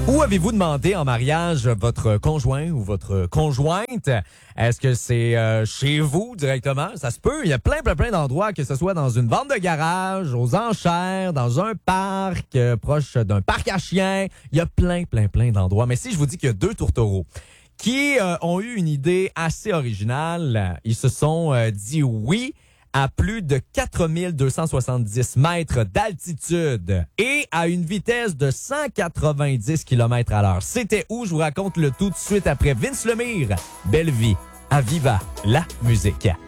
Où avez-vous demandé en mariage votre conjoint ou votre conjointe? Est-ce que c'est chez vous directement? Ça se peut. Il y a plein d'endroits, que ce soit dans une vente de garage, aux enchères, dans un parc, proche d'un parc à chiens. Il y a plein d'endroits. Mais si je vous dis qu'il y a deux tourtereaux qui ont eu une idée assez originale, ils se sont dit oui à plus de 4270 mètres d'altitude et à une vitesse de 190 km à l'heure. C'était où? Je vous raconte le tout de suite après Vince Lemire. Belle vie. À Viva la musique.